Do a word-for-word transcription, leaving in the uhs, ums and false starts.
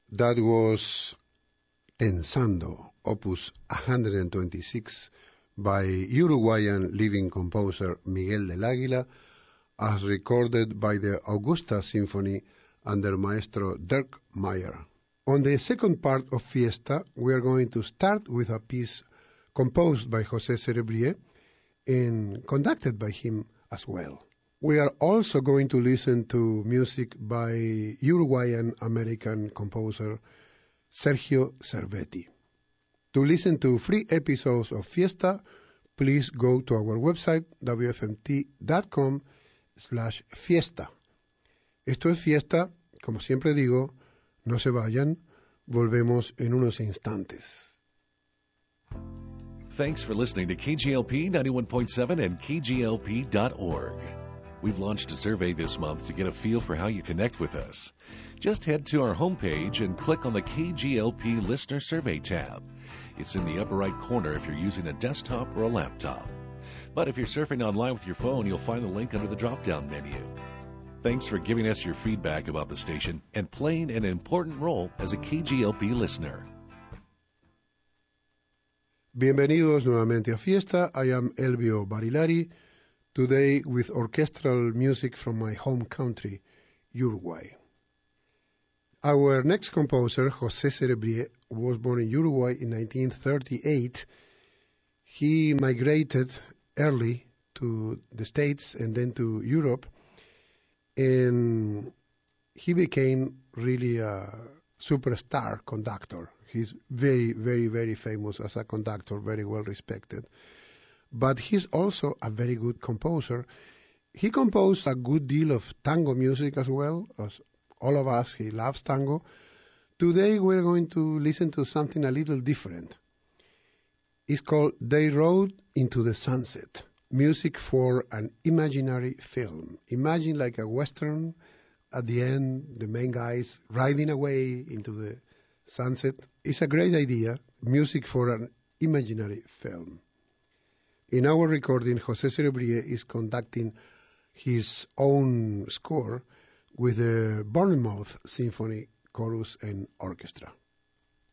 That was Pensando, opus one hundred twenty-six, by Uruguayan living composer Miguel del Águila, as recorded by the Augusta Symphony under Maestro Dirk Meyer. On the second part of Fiesta, we are going to start with a piece composed by José Cerebrié and conducted by him as well. We are also going to listen to music by Uruguayan-American composer Sergio Cervetti. To listen to free episodes of Fiesta, please go to our website w f m t dot com slash fiesta. Esto es Fiesta, como siempre digo, no se vayan, volvemos en unos instantes. Thanks for listening to K G L P ninety-one point seven and K G L P dot org. We've launched a survey this month to get a feel for how you connect with us. Just head to our homepage and click on the K G L P Listener Survey tab. It's in the upper right corner if you're using a desktop or a laptop. But if you're surfing online with your phone, you'll find the link under the drop-down menu. Thanks for giving us your feedback about the station and playing an important role as a K G L P listener. Bienvenidos nuevamente a Fiesta. I am Elvio Barilari, today with orchestral music from my home country, Uruguay. Our next composer, José Cerebrié, was born in Uruguay in nineteen thirty-eight. He migrated early to the States and then to Europe, and he became really a superstar conductor. He's very, very, very famous as a conductor, very well respected. But he's also a very good composer. He composed a good deal of tango music as well, as all of us. He loves tango. Today we're going to listen to something a little different. It's called They Rode into the Sunset, music for an imaginary film. Imagine like a Western, at the end, the main guys riding away into the sunset. It's a great idea, music for an imaginary film. In our recording, José Cerebrié is conducting his own score with the Bournemouth Symphony Chorus and Orchestra.